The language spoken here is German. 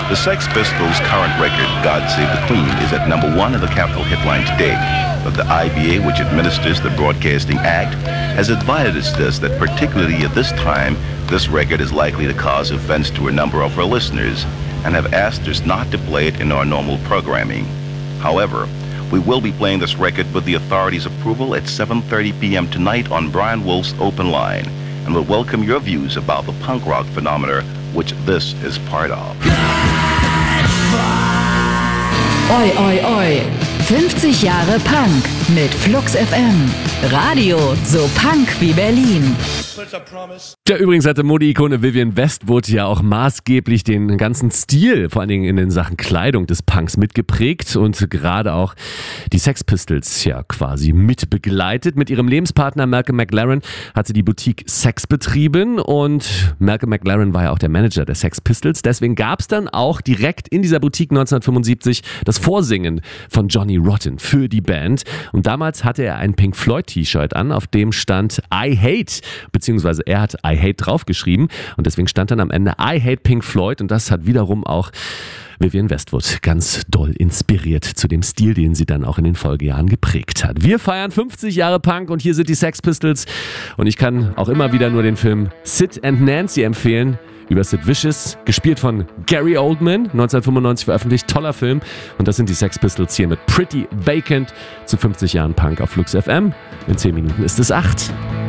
The Sex Pistols' current record, God Save the Queen, is at number 1 in the Capitol headline today. But the IBA, which administers the Broadcasting Act, has advised us that particularly at this time, this record is likely to cause offense to a number of our listeners and have asked us not to play it in our normal programming. However, we will be playing this record with the authorities' approval at 7:30 p.m. tonight on Brian Wolf's Open Line, and will welcome your views about the punk rock phenomena, which this is part of. Oi, oi, oi. 50 Jahre Punk mit Flux FM. Radio so Punk wie Berlin. Ja, übrigens hatte Mode-Ikone Vivienne Westwood ja auch maßgeblich den ganzen Stil, vor allen Dingen in den Sachen Kleidung des Punks mitgeprägt und gerade auch die Sex Pistols ja quasi mitbegleitet. Mit ihrem Lebenspartner Malcolm McLaren hat sie die Boutique Sex betrieben und Malcolm McLaren war ja auch der Manager der Sex Pistols. Deswegen gab es dann auch direkt in dieser Boutique 1975 das Vorsingen von Johnny Rotten für die Band. Und damals hatte er ein Pink Floyd T-Shirt an, auf dem stand I Hate, beziehungsweise er hat I Hate draufgeschrieben und deswegen stand dann am Ende I Hate Pink Floyd und das hat wiederum auch Vivienne Westwood ganz doll inspiriert zu dem Stil, den sie dann auch in den Folgejahren geprägt hat. Wir feiern 50 Jahre Punk und hier sind die Sex Pistols und ich kann auch immer wieder nur den Film Sid and Nancy empfehlen. Über Sid Vicious, gespielt von Gary Oldman, 1995 veröffentlicht, toller Film. Und das sind die Sex Pistols hier mit Pretty Vacant zu 50 Jahren Punk auf Flux FM. In 10 Minuten ist es 8.